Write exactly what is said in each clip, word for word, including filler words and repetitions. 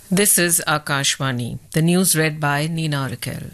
This is Akashvani. The news read by Nina Raquel.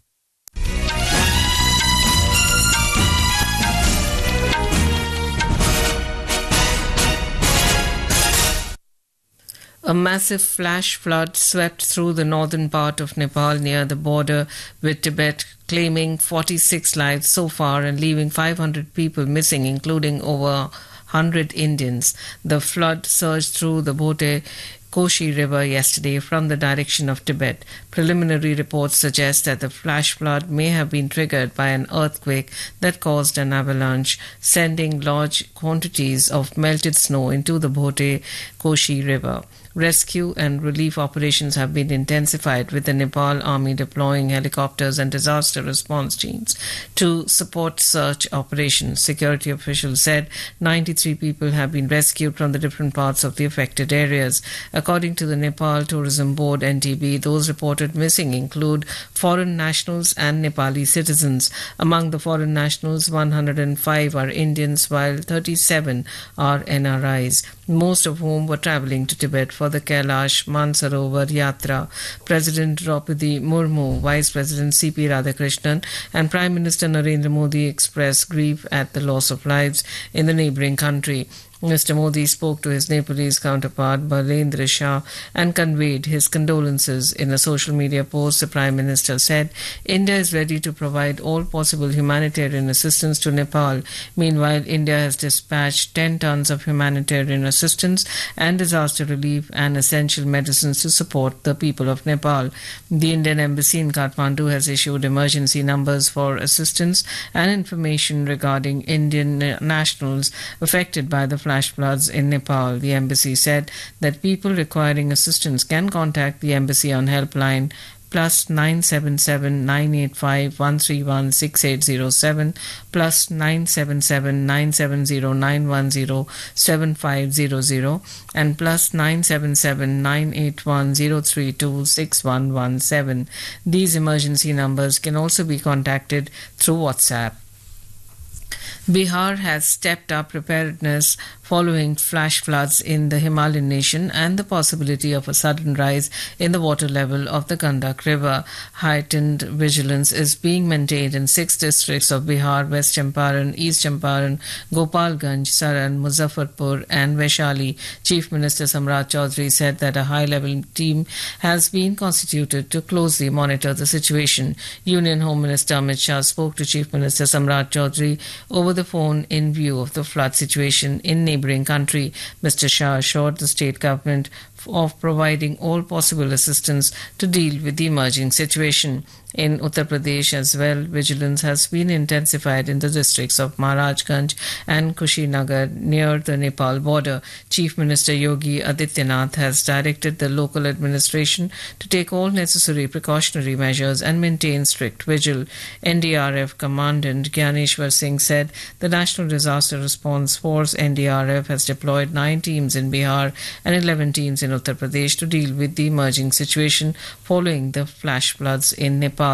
A massive flash flood swept through the northern part of Nepal near the border with Tibet, claiming forty-six lives so far and leaving five hundred people missing, including over one hundred Indians. The flood surged through the Bhote Koshi River yesterday from the direction of Tibet. Preliminary reports suggest that the flash flood may have been triggered by an earthquake that caused an avalanche, sending large quantities of melted snow into the Bhote Koshi River. Rescue and relief operations have been intensified, with the Nepal Army deploying helicopters and disaster response teams to support search operations. Security officials said ninety-three people have been rescued from the different parts of the affected areas. According to the Nepal Tourism Board N T B, those reported missing include foreign nationals and Nepali citizens. Among the foreign nationals, one hundred five are Indians, while thirty-seven are N R Is, most of whom were travelling to Tibet for the Kailash Mansarovar Yatra. President Draupadi Murmu, Vice President C P Radhakrishnan and Prime Minister Narendra Modi expressed grief at the loss of lives in the neighbouring country. Mister Modi spoke to his Nepalese counterpart Balendra Shah and conveyed his condolences. In a social media post, the Prime Minister said India is ready to provide all possible humanitarian assistance to Nepal. Meanwhile, India has dispatched ten tons of humanitarian assistance and disaster relief and essential medicines to support the people of Nepal. The Indian Embassy in Kathmandu has issued emergency numbers for assistance and information regarding Indian nationals affected by the flash floods in Nepal. The embassy said that people requiring assistance can contact the embassy on helpline plus nine seven seven nine eight five one three one six eight zero seven, plus nine seven seven nine seven zero nine one zero seven five zero zero, and plus nine seven seven nine eight one zero three two six one one seven. These emergency numbers can also be contacted through WhatsApp. Bihar has stepped up preparedness following flash floods in the Himalayan nation and the possibility of a sudden rise in the water level of the Gandak River. Heightened vigilance is being maintained in six districts of Bihar: West Champaran, East Champaran, Gopalganj, Saran, Muzaffarpur and Vaishali. Chief Minister Samrat Chaudhary said that a high-level team has been constituted to closely monitor the situation. Union Home Minister Amit Shah spoke to Chief Minister Samrat Chaudhary over the phone in view of the flood situation in neighbouring country. Mister Shah assured the state government of providing all possible assistance to deal with the emerging situation. In Uttar Pradesh as well, vigilance has been intensified in the districts of Maharajganj and Kushinagar near the Nepal border. Chief Minister Yogi Adityanath has directed the local administration to take all necessary precautionary measures and maintain strict vigil. N D R F Commandant Gyaneshwar Singh said the National Disaster Response Force N D R F has deployed nine teams in Bihar and eleven teams in Uttar Pradesh to deal with the emerging situation following the flash floods in Nepal.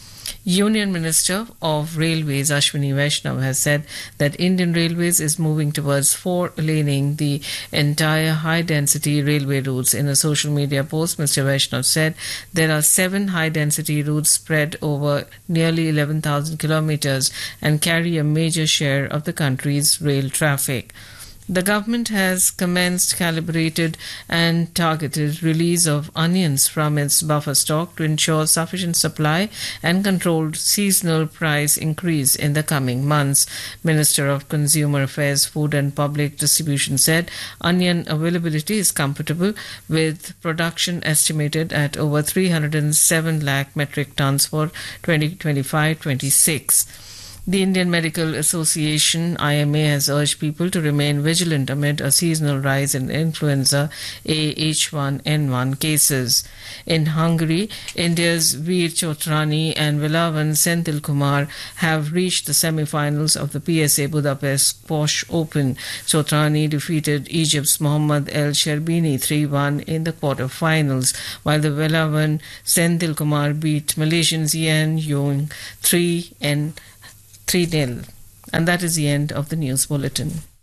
Union Minister of Railways Ashwini Vaishnav has said that Indian Railways is moving towards four-laning the entire high-density railway routes. In a social media post, Mister Vaishnav said there are seven high-density routes spread over nearly eleven thousand kilometers and carry a major share of the country's rail traffic. The government has commenced calibrated and targeted release of onions from its buffer stock to ensure sufficient supply and controlled seasonal price increase in the coming months. Minister of Consumer Affairs, Food and Public Distribution said onion availability is comfortable, with production estimated at over three hundred seven lakh metric tons for twenty twenty-five twenty-six. The Indian Medical Association I M A has urged people to remain vigilant amid a seasonal rise in influenza A H one N one cases. In Hungary, India's Veer Chotrani and Velavan Senthilkumar have reached the semi-finals of the P S A Budapest Squash Open. Chotrani defeated Egypt's Mohammad El Sherbini three one in the quarter-finals, while the Velavan Senthilkumar beat Malaysian's Yan Yung three and three nil. And that is the end of the news bulletin.